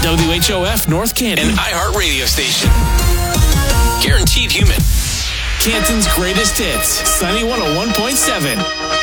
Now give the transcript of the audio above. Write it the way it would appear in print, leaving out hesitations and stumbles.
WHOF North Canton, an iHeart radio station. Guaranteed human. Canton's greatest hits, Sunny 101.7.